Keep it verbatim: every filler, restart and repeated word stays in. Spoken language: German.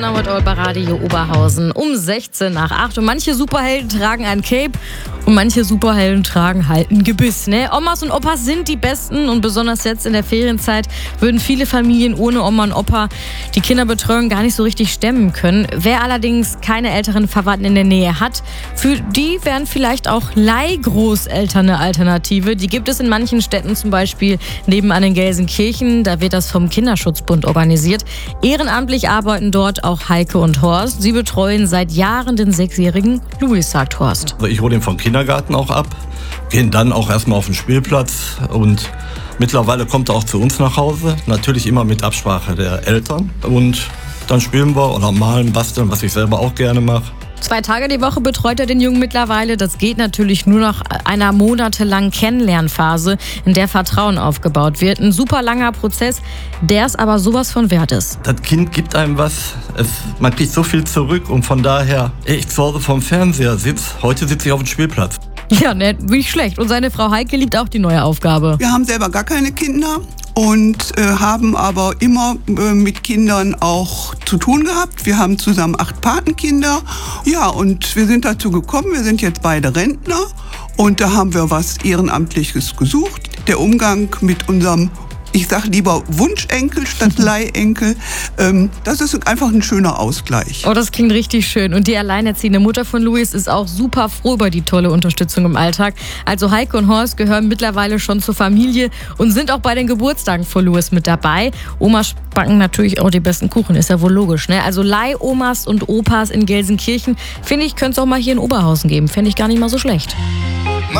Mit Radio Oberhausen um sechzehn nach acht. Und manche Superhelden tragen ein Cape und manche Superhelden tragen halt ein Gebiss. Ne? Omas und Opas sind die Besten und besonders jetzt in der Ferienzeit würden viele Familien ohne Oma und Opa die Kinderbetreuung gar nicht so richtig stemmen können. Wer allerdings keine älteren Verwandten in der Nähe hat, für die wären vielleicht auch Leihgroßeltern eine Alternative. Die gibt es in manchen Städten, zum Beispiel nebenan in Gelsenkirchen. Da wird das vom Kinderschutzbund organisiert. Ehrenamtlich arbeiten dort auch Heike und Horst. Sie betreuen seit Jahren den sechsjährigen Louis, sagt Horst. Also ich hole ihn vom Kindergarten auch ab, gehen dann auch erstmal auf den Spielplatz und mittlerweile kommt er auch zu uns nach Hause. Natürlich immer mit Absprache der Eltern. Und dann spielen wir oder malen, basteln, was ich selber auch gerne mache. Zwei Tage die Woche betreut er den Jungen mittlerweile. Das geht natürlich nur nach einer monatelangen Kennenlernphase, in der Vertrauen aufgebaut wird. Ein super langer Prozess, der es aber sowas von wert ist. Das Kind gibt einem was. Es, man kriegt so viel zurück und von daher, ich zu Hause vorm Fernseher sitze. Heute sitze ich auf dem Spielplatz. Ja, ne, nicht schlecht. Und seine Frau Heike liebt auch die neue Aufgabe. Wir haben selber gar keine Kinder und äh, haben aber immer äh, mit Kindern auch zu tun gehabt. Wir haben zusammen acht Patenkinder. Ja, und wir sind dazu gekommen, wir sind jetzt beide Rentner und da haben wir was Ehrenamtliches gesucht. Der Umgang mit unserem, ich sage lieber Wunschenkel statt Leihenkel, ähm, das ist einfach ein schöner Ausgleich. Oh, das klingt richtig schön. Und die alleinerziehende Mutter von Louis ist auch super froh über die tolle Unterstützung im Alltag. Also Heike und Horst gehören mittlerweile schon zur Familie und sind auch bei den Geburtstagen von Louis mit dabei. Omas backen natürlich auch die besten Kuchen, ist ja wohl logisch, ne? Also Leihomas und Opas in Gelsenkirchen, finde ich, könnte es auch mal hier in Oberhausen geben. Fände ich gar nicht mal so schlecht.